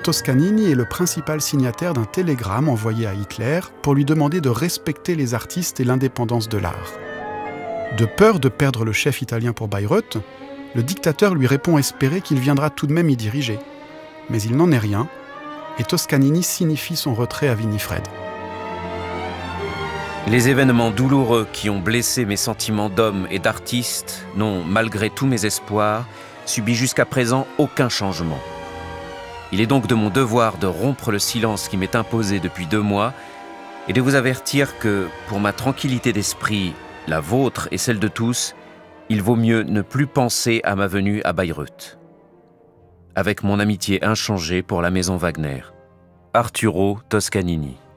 Toscanini est le principal signataire d'un télégramme envoyé à Hitler pour lui demander de respecter les artistes et l'indépendance de l'art. De peur de perdre le chef italien pour Bayreuth, le dictateur lui répond espérer qu'il viendra tout de même y diriger. Mais il n'en est rien, et Toscanini signifie son retrait à Winifred. Les événements douloureux qui ont blessé mes sentiments d'homme et d'artiste n'ont, malgré tous mes espoirs, subi jusqu'à présent aucun changement. Il est donc de mon devoir de rompre le silence qui m'est imposé depuis 2 mois et de vous avertir que, pour ma tranquillité d'esprit, la vôtre et celle de tous, il vaut mieux ne plus penser à ma venue à Bayreuth. Avec mon amitié inchangée pour la maison Wagner. Arturo Toscanini.